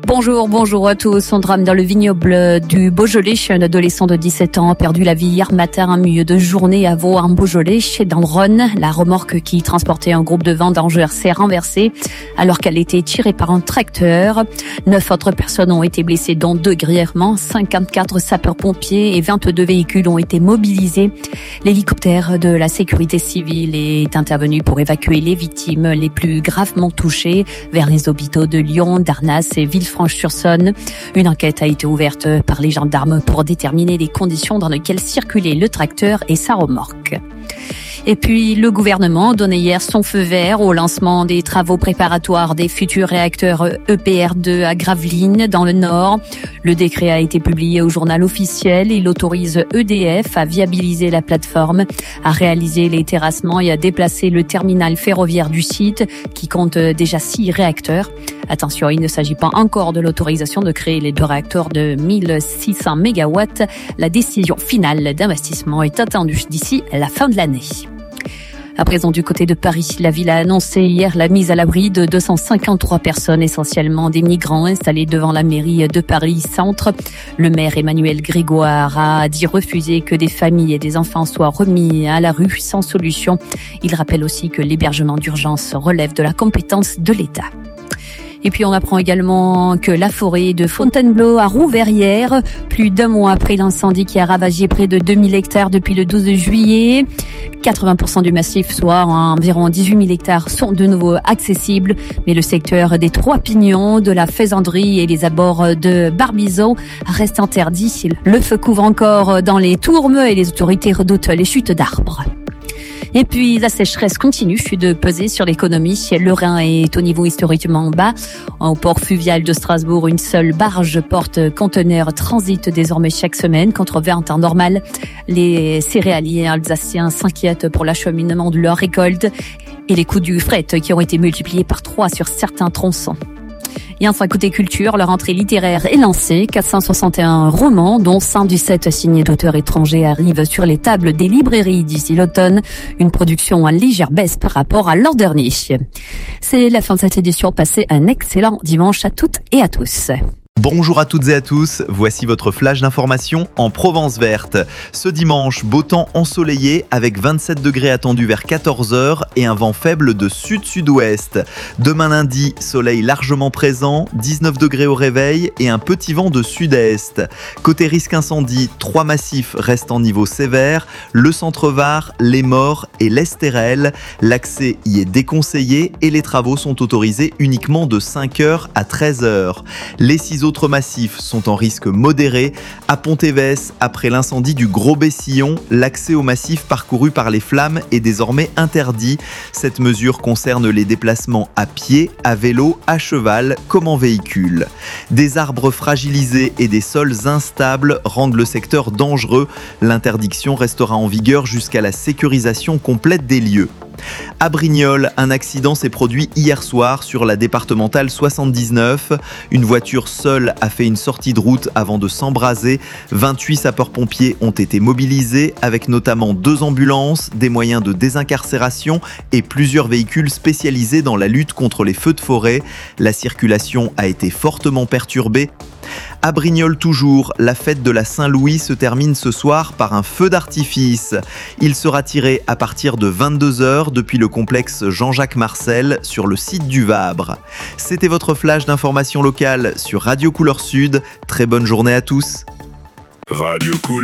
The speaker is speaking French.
Bonjour à tous. Un drame dans le vignoble du Beaujolais. Un adolescent de 17 ans a perdu la vie hier matin en milieu de journée à Vaux en Beaujolais, dans le Rhône. La remorque qui transportait un groupe de vendangeurs s'est renversée alors qu'elle était tirée par un tracteur. 9 autres personnes ont été blessées, dont 2 grièvement. 54 sapeurs-pompiers et 22 véhicules ont été mobilisés. L'hélicoptère de la sécurité civile est intervenu pour évacuer les victimes les plus gravement touchées vers les hôpitaux de Lyon, d'Arnas et Villefranche-sur-Saône. Une enquête a été ouverte par les gendarmes pour déterminer les conditions dans lesquelles circulait le tracteur et sa remorque. Et puis, le gouvernement donnait hier son feu vert au lancement des travaux préparatoires des futurs réacteurs EPR2 à Gravelines, dans le Nord. Le décret a été publié au journal officiel. Il autorise EDF à viabiliser la plateforme, à réaliser les terrassements et à déplacer le terminal ferroviaire du site, qui compte déjà 6 réacteurs. Attention, il ne s'agit pas encore de l'autorisation de créer les 2 réacteurs de 1600 MW. La décision finale d'investissement est attendue d'ici la fin de l'année. À présent, du côté de Paris, la ville a annoncé hier la mise à l'abri de 253 personnes, essentiellement des migrants installés devant la mairie de Paris-Centre. Le maire Emmanuel Grégoire a dit refuser que des familles et des enfants soient remis à la rue sans solution. Il rappelle aussi que l'hébergement d'urgence relève de la compétence de l'État. Et puis on apprend également que la forêt de Fontainebleau a rouvert hier, plus d'1 mois après l'incendie qui a ravagé près de 2000 hectares depuis le 12 juillet. 80% du massif, soit environ 18 000 hectares, sont de nouveau accessibles. Mais le secteur des Trois Pignons, de la Faisanderie et les abords de Barbizon reste interdit. Le feu couvre encore dans les tourmes et les autorités redoutent les chutes d'arbres. Et puis, la sécheresse continue de peser sur l'économie. Le Rhin est au niveau historiquement bas. Au port fluvial de Strasbourg, une seule barge porte-conteneurs transite désormais chaque semaine contre 20 en temps normal. Les céréaliers alsaciens s'inquiètent pour l'acheminement de leur récolte et les coûts du fret qui ont été multipliés par 3 sur certains tronçons. Et enfin, côté culture, la rentrée littéraire est lancée. 461 romans, dont 117 signés d'auteurs étrangers, arrivent sur les tables des librairies d'ici l'automne. Une production en légère baisse par rapport à l'an dernier. C'est la fin de cette édition. Passez un excellent dimanche à toutes et à tous. Bonjour à toutes et à tous, voici votre flash d'information en Provence verte. Ce dimanche, beau temps ensoleillé avec 27 degrés attendus vers 14h et un vent faible de sud-sud-ouest. Demain lundi, soleil largement présent, 19 degrés au réveil et un petit vent de sud-est. Côté risque incendie, 3 massifs restent en niveau sévère, le centre-Var, les Maures et l'Estérel. L'accès y est déconseillé et les travaux sont autorisés uniquement de 5h à 13h. Les 6 autres massifs sont en risque modéré. À Pont-Évès, après l'incendie du Gros-Bessillon, l'accès au massif parcouru par les flammes est désormais interdit. Cette mesure concerne les déplacements à pied, à vélo, à cheval comme en véhicule. Des arbres fragilisés et des sols instables rendent le secteur dangereux. L'interdiction restera en vigueur jusqu'à la sécurisation complète des lieux. À Brignoles, un accident s'est produit hier soir sur la départementale 79. Une voiture seule a fait une sortie de route avant de s'embraser. 28 sapeurs-pompiers ont été mobilisés avec notamment 2 ambulances, des moyens de désincarcération et plusieurs véhicules spécialisés dans la lutte contre les feux de forêt. La circulation a été fortement perturbée. À Brignoles toujours, la fête de la Saint-Louis se termine ce soir par un feu d'artifice. Il sera tiré à partir de 22h depuis le complexe Jean-Jacques Marcel sur le site du Vabre. C'était votre flash d'information locale sur Radio Couleur Sud. Très bonne journée à tous. Radio Couleur.